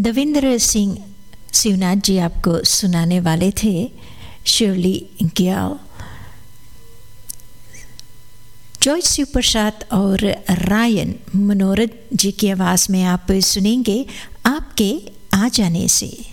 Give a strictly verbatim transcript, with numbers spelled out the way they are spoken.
देवेंद्र सिंह शिवनाथ जी आपको सुनाने वाले थे शिवली ग्याल। जॉयस शिवप्रसाद और रायन मनोरथ जी की आवाज़ में आप सुनेंगे आपके आ जाने से।